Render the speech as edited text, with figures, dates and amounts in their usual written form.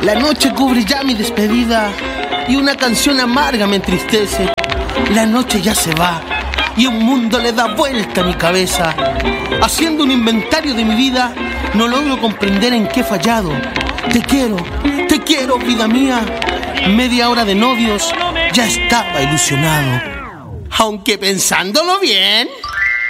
La noche cubre ya mi despedida y una canción amarga me entristece. La noche ya se va y un mundo le da vuelta a mi cabeza. Haciendo un inventario de mi vida, no logro comprender en qué he fallado. Te quiero, vida mía. Media hora de novios, ya estaba ilusionado. Aunque pensándolo bien...